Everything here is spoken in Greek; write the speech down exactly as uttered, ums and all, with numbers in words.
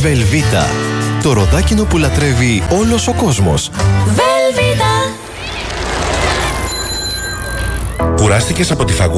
Βελβίτα. Το ροδάκινο που λατρεύει όλος ο κόσμος. Βελβίτα. Κουράστηκες από τη φαγούλα?